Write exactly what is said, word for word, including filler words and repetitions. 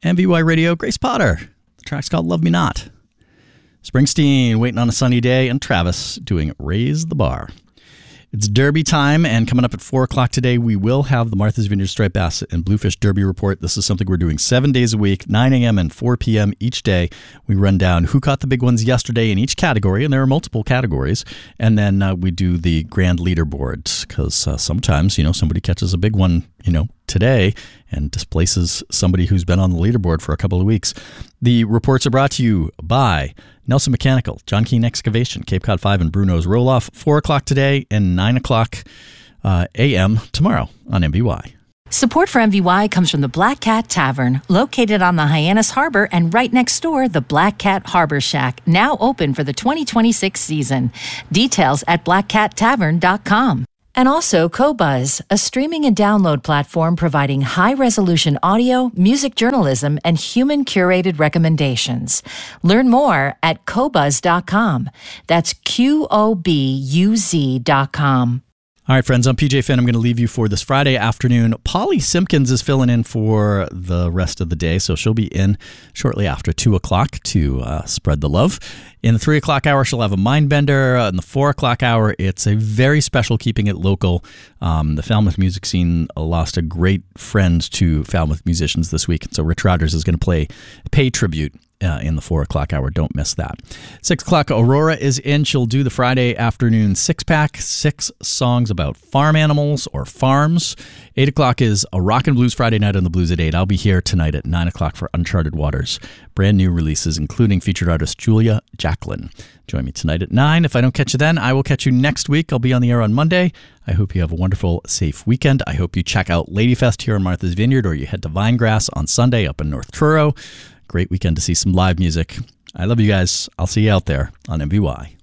M V Y Radio, Grace Potter. The track's called Love Me Not. Springsteen, Waiting on a Sunny Day, and Travis doing Raise the Bar. It's Derby time, and coming up at four o'clock today, we will have the Martha's Vineyard Striped Bass and Bluefish Derby Report. This is something we're doing seven days a week, nine a.m. and four p.m. each day. We run down who caught the big ones yesterday in each category, and there are multiple categories. And then uh, we do the grand leaderboard, because uh, sometimes, you know, somebody catches a big one, you know, today and displaces somebody who's been on the leaderboard for a couple of weeks. The reports are brought to you by Nelson Mechanical, John Keane Excavation, Cape Cod five, and Bruno's Roll-Off, four o'clock today and nine o'clock uh, a.m. tomorrow on M V Y. Support for M V Y comes from the Black Cat Tavern, located on the Hyannis Harbor, and right next door, the Black Cat Harbor Shack, now open for the twenty twenty-six season. Details at black cat tavern dot com. And also Qobuz, a streaming and download platform providing high-resolution audio, music journalism, and human-curated recommendations. Learn more at qobuz dot com. That's Q O B U Z dot com. All right, friends, I'm P J Finn. I'm going to leave you for this Friday afternoon. Polly Simpkins is filling in for the rest of the day, so she'll be in shortly after two o'clock to uh, spread the love. In the three o'clock hour, she'll have a mind bender. Uh, in the four o'clock hour, it's a very special Keeping It Local. Um, the Falmouth music scene lost a great friend to Falmouth musicians this week, so Rich Rodgers is going to play pay tribute Uh, in the four o'clock hour. Don't miss that. Six o'clock, Aurora is in. She'll do the Friday afternoon six-pack, six songs about farm animals or farms. Eight o'clock is a Rock and Blues Friday night on the Blues at eight. I'll be here tonight at nine o'clock for Uncharted Waters. Brand new releases, including featured artist Julia Jacqueline. Join me tonight at nine. If I don't catch you then, I will catch you next week. I'll be on the air on Monday. I hope you have a wonderful, safe weekend. I hope you check out Ladyfest here in Martha's Vineyard, or you head to Vinegrass on Sunday up in North Truro. Great weekend to see some live music. I love you guys. I'll see you out there on M V Y.